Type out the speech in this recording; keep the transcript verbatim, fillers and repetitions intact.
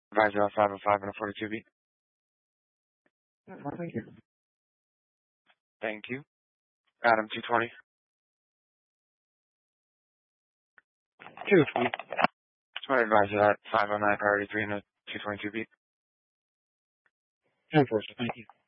Advisor on five oh five and a forty-two B. Yeah, well, thank you. Thank you. Adam two twenty. two twenty. Just want to advise you that five oh nine priority three and a two twenty-two B. ten four, thank you.